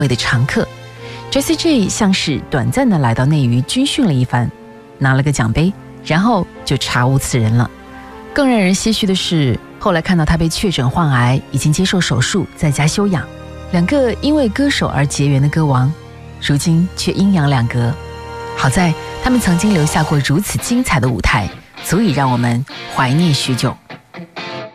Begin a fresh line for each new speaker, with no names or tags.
会的常客。Jessie J 像是短暂的来到内娱军训了一番，拿了个奖杯，然后就查无此人了。更让人唏嘘的是，后来看到他被确诊患癌，已经接受手术，在家休养。两个因为歌手而结缘的歌王，如今却阴阳两隔。好在他们曾经留下过如此精彩的舞台，足以让我们怀念许久。